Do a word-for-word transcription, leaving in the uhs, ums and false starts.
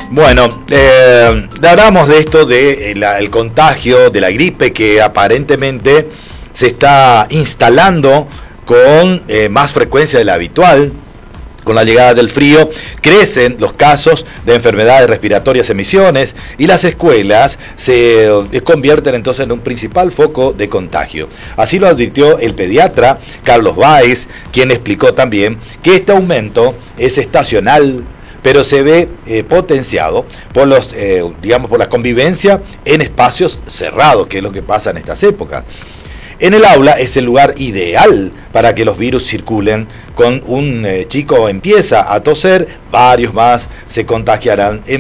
Bueno, eh, hablamos de esto, de la, el contagio de la gripe que aparentemente se está instalando con eh, más frecuencia de la habitual. Con la llegada del frío crecen los casos de enfermedades respiratorias en Misiones y las escuelas se eh, convierten entonces en un principal foco de contagio. Así lo advirtió el pediatra Carlos Báez, quien explicó también que este aumento es estacional, pero se ve eh, potenciado por los, eh, digamos, por la convivencia en espacios cerrados, que es lo que pasa en estas épocas. En el aula es el lugar ideal para que los virus circulen. Con un eh, chico empieza a toser, varios más se contagiarán en